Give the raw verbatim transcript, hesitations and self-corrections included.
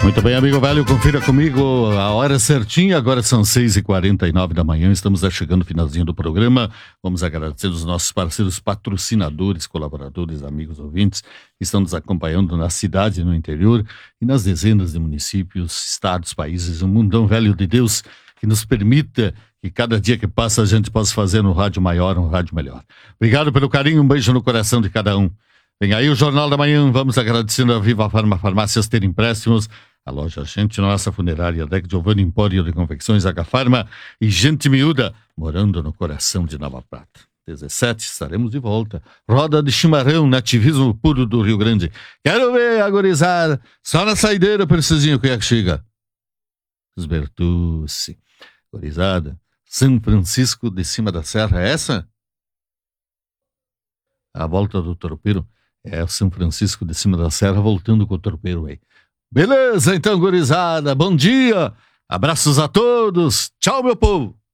Muito bem, amigo velho, confira comigo a hora certinha, agora são seis e quarenta e nove da manhã, estamos chegando no finalzinho do programa. Vamos agradecer os nossos parceiros, patrocinadores, colaboradores, amigos ouvintes que estão nos acompanhando na cidade e no interior e nas dezenas de municípios, estados, países, um mundão velho de Deus que nos permita que cada dia que passa a gente possa fazer um rádio maior, um rádio melhor. Obrigado pelo carinho, um beijo no coração de cada um. Vem aí o Jornal da Manhã, vamos agradecendo a Viva Farma Farmácias Ter Empréstimos, a loja Gente Nossa Funerária, Deck Giovanni Empório de Confecções, H Farma e Gente Miúda, morando no coração de Nova Prata. dezessete, estaremos de volta. Roda de chimarrão, nativismo puro do Rio Grande. Quero ver, agorizar, só na saideira, precisinho, que é que chega. Esbertuce, agorizada, São Francisco de Cima da Serra, é essa? A volta do tropeiro é o São Francisco de Cima da Serra, voltando com o tropeiro aí. Beleza, então, gurizada, bom dia, abraços a todos, tchau, meu povo.